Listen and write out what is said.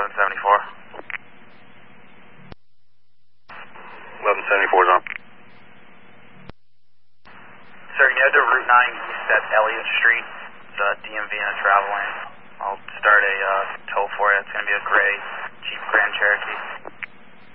1174. 1174 is on. Sir, can you head to Route 9 east at Elliott Street, the DMV and a travel lane. I'll start a tow for you. It's going to be a gray Jeep Grand Cherokee.